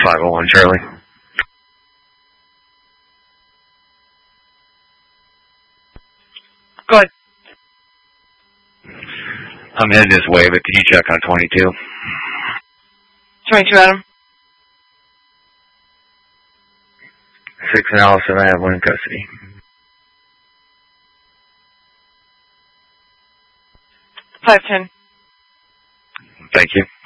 501 Charlie. Go ahead. I'm heading this way, but can you check on 22? 22, Adam. 6 and Allison, I have one in custody. 510. Thank you.